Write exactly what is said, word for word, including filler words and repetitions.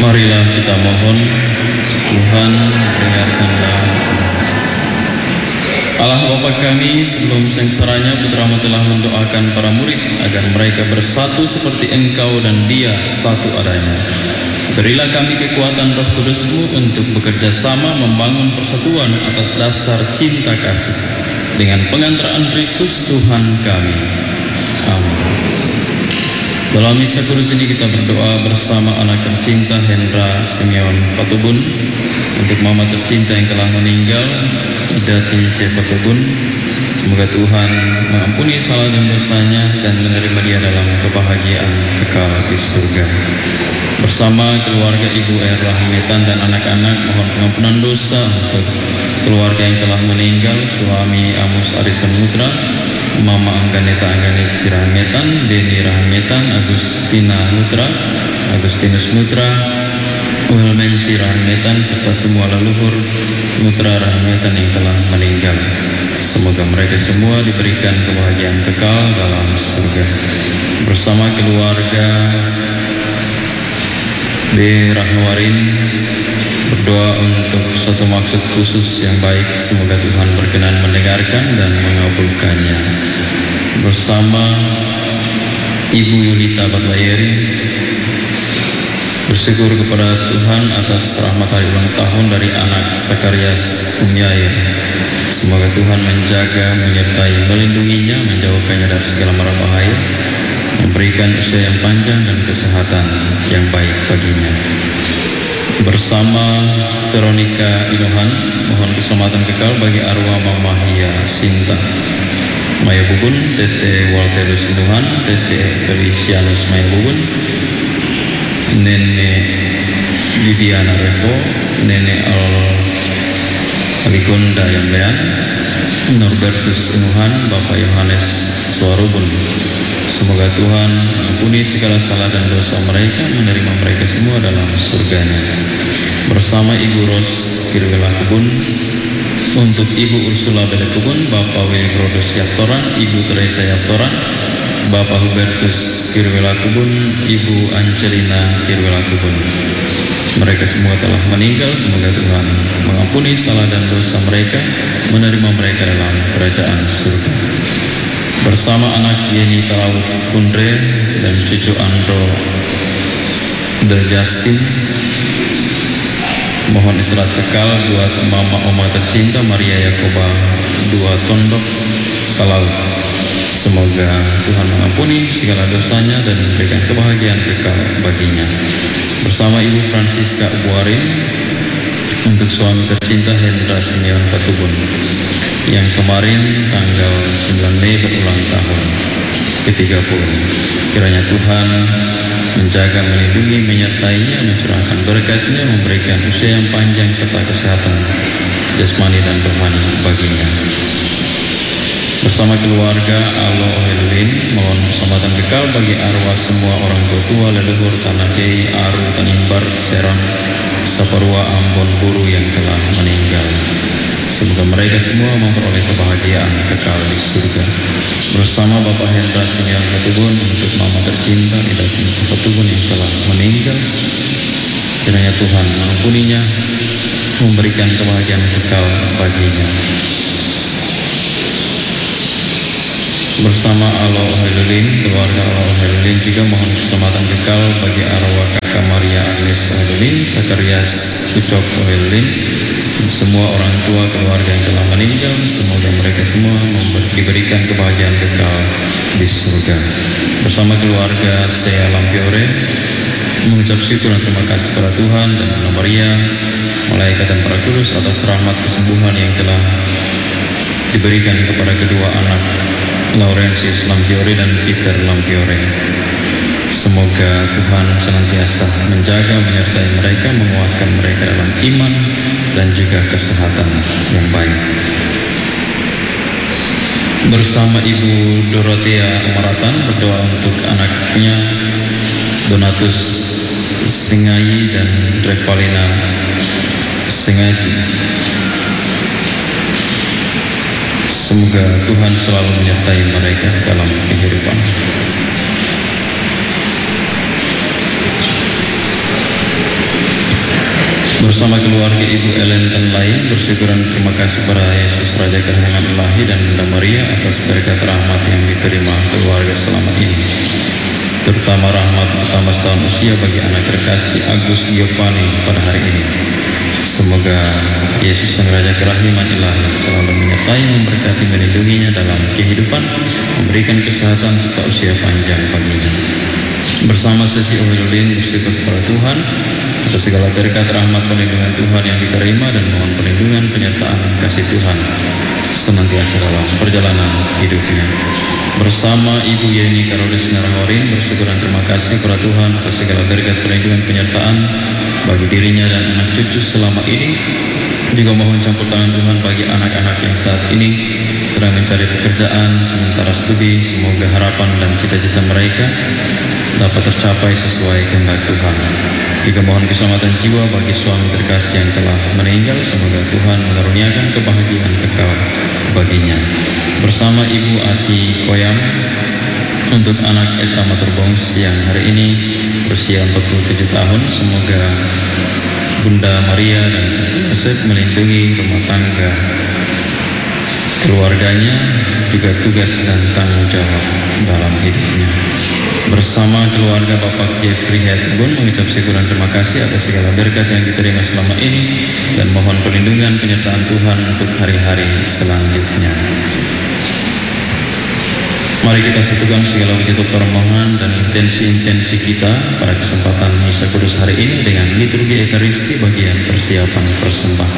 Marilah kita mohon, Tuhan dengarkanlah. Allah Bapa kami, sebelum sengsaranya Putra-Mu telah mendoakan para murid agar mereka bersatu seperti Engkau dan Dia satu adanya. Berilah kami kekuatan Roh Kudus-Mu untuk bekerja sama membangun persatuan atas dasar cinta kasih dengan pengantaraan Kristus Tuhan kami. Amin. Dalam misa kudus ini kita berdoa bersama anak tercinta Hendra Simeon Patubun, untuk mama tercinta yang telah meninggal, Ida Tince Patubun. Semoga Tuhan mengampuni salah dan dosanya dan menerima dia dalam kebahagiaan kekal di surga. Bersama keluarga Ibu Er Rahmetan dan anak-anak, mohon pengampunan dosa untuk keluarga yang telah meninggal, suami Amus Arisan Mutra, Mama Angganeta Angganit Rahmetan, Deni Rahmetan, Agustina Mutra, Agustinus Mutra, Wilmen Rahmetan, serta semua leluhur Mutra Rahmetan yang telah meninggal. Semoga mereka semua diberikan kebahagiaan kekal dalam surga. Bersama keluarga B. Rahmawarin berdoa untuk suatu maksud khusus yang baik. Semoga Tuhan berkenan mendengarkan dan mengabulkannya. Bersama Ibu Yulita Batlayeri bersyukur kepada Tuhan atas rahmat hari ulang tahun dari anak Sakarias Umyair. Semoga Tuhan menjaga, menyertai, melindunginya, menjauhkannya dari segala mara bahaya, memberikan usia yang panjang dan kesehatan yang baik baginya. Bersama Veronica Ilohan, mohon keselamatan kekal bagi arwah Mama Hia Sinta Maya Bubun, Tete Walterus Ilohan, Tete Felicianus Maya Bubun, Nenek Bibiana Revo, Nenek Al Aligonda Yamlean, Norbertus Inuhan, Bapak Yohanes Suarubun. Semoga Tuhan ampuni segala salah dan dosa mereka, menerima mereka semua dalam surganya. Bersama Ibu Ros Kirwela Kebun, untuk Ibu Ursula Bele Kebun, Bapak Wilgrodos Yaptoran, Ibu Teresa Yaptoran, Bapak Hubertus Kirwela Kebun, Ibu Angelina Kirwela Kebun. Mereka semua telah meninggal. Semoga Tuhan mengampuni salah dan dosa mereka, menerima mereka dalam kerajaan surga. Bersama anak Yeni Talau Kundre dan cucu Andro The Justin, mohon istirahat kekal buat mama oma tercinta Maria Yakoba Dua Tondok Kalau. Semoga Tuhan mengampuni segala dosanya dan memberikan kebahagiaan kekal baginya. Bersama Ibu Francisca Ubuarin, untuk suami tercinta Hendra Simeon Patubun yang kemarin tanggal sembilan Mei berulang tahun ke tiga puluh. Kiranya Tuhan menjaga, melindungi, menyertainya, mencurahkan berkat-Nya, memberikan usia yang panjang serta kesehatan jasmani dan rohani baginya. Bersama keluarga Alo Helwin, mohon keselamatan kekal bagi arwah semua orang tua leluhur Tanah Dei, Aru, Tanimbar, Serang, Saparua, Ambon, Buru yang telah meninggal. Semoga mereka semua memperoleh kebahagiaan kekal di surga. Bersama Bapak Hendra Simeon Patubun, untuk mama tercinta Ida Tince Patubun yang telah meninggal, kiranya Tuhan mengampuninya, memberikan kebahagiaan kekal baginya. Bersama Alo Helulin, keluarga Alo Helulin juga mohon keselamatan kekal bagi arwah kakak Maria Agnes Helulin, Sakarias Ucok Helulin, semua orang tua keluarga yang telah meninggal. Semoga mereka semua diberikan kebahagiaan kekal di surga. Bersama keluarga saya Lampiore, mengucap syukur dan terima kasih kepada Tuhan dan Nona Maria, malaikat dan para kudus atas rahmat kesembuhan yang telah diberikan kepada kedua anak Laurentius Lampiore dan Peter Lampiore. Semoga Tuhan senantiasa menjaga, menyertai mereka, menguatkan mereka dalam iman dan juga kesehatan yang baik. Bersama Ibu Dorothea Umaratan, berdoa untuk anaknya Donatus Singayi dan Revalina Singaji. Semoga Tuhan selalu menyertai mereka dalam kehidupan. Bersama keluarga Ibu Ellen dan lain bersyukur dan terima kasih pada Yesus Raja Kerahiman Ilahi dan Bunda Maria atas berkat rahmat yang diterima keluarga selama ini, terutama rahmat pertama setahun usia bagi anak terkasih Agus Giovanni pada hari ini. Semoga Yesus Sang Raja Kerahiman Ilahi selalu menyertai, memberkati, melindunginya dalam kehidupan, memberikan kesehatan serta usia panjang baginya. Bersama sesi Ohilulin bersyukur kepada Tuhan atas segala berkat rahmat perlindungan Tuhan yang diterima dan mohon perlindungan penyertaan kasih Tuhan senantiasa dalam perjalanan hidupnya. Bersama Ibu Yeni Karolis Narahorin bersyukur dan terima kasih kepada Tuhan atas segala berkat perlindungan penyertaan bagi dirinya dan anak cucu selama ini. Juga mohon campur tangan Tuhan bagi anak-anak yang saat ini sedang mencari pekerjaan sementara studi. Semoga harapan dan cita-cita mereka dapat tercapai sesuai kehendak Tuhan. Juga mohon keselamatan jiwa bagi suami terkasih yang telah meninggal. Semoga Tuhan mengaruniakan kebahagiaan kekal baginya. Bersama Ibu Ati Koyam untuk anak Eta Maturbongs yang hari ini berusia empat puluh tujuh tahun. Semoga Bunda Maria dan Yosef melindungi rumah tangga keluarganya, juga tugas dan tanggung jawab dalam hidupnya. Bersama keluarga Bapak Jeffrey Hetbun mengucap syukur dan terima kasih atas segala berkat yang diterima selama ini dan mohon perlindungan penyertaan Tuhan untuk hari-hari selanjutnya. Mari kita satukan segala wujud permohonan dan intensi-intensi kita pada kesempatan Misa Kudus hari ini dengan liturgi Ekaristi bagian persiapan persembahan.